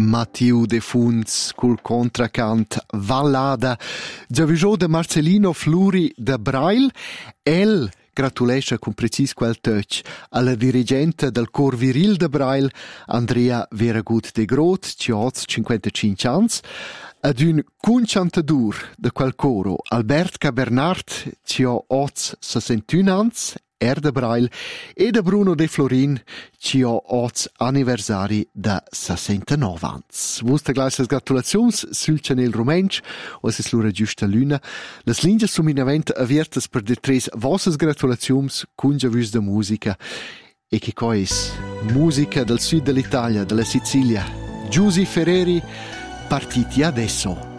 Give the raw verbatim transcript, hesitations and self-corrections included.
Mattiu De Funz col contracant Vallada, già viso de Marcelino Fluri de Brail, el gratulesce con precis quel touch alla dirigente del cor viril de Brail, Andrea Veragut de Groot, ci ha cinquantacinque ans, ad un conciantadur de quel coro, Albert Cabernard, ci ha sessantuno ans, er de Brail, e de Bruno De Florin, ci ha anniversari da sessantanove ans. Vuste gleiches gratulazions sul channel Rumensch, os es l'ura giusta luna. Las linges suminament aviertas per de tres vossas gratulazions cun giavus de musica. E che cois? Musica del sud dell'Italia, della Sicilia. Giusy Ferreri, partiti adesso.